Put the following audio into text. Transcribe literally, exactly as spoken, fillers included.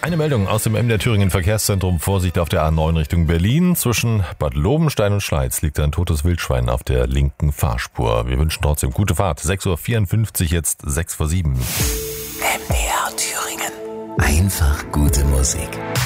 Eine Meldung aus dem M D R Thüringen Verkehrszentrum. Vorsicht auf der A neun Richtung Berlin. Zwischen Bad Lobenstein und Schleiz liegt ein totes Wildschwein auf der linken Fahrspur. Wir wünschen trotzdem gute Fahrt. sechs Uhr vierundfünfzig, jetzt sechs vor sieben. M D R Thüringen. Einfach gute Musik.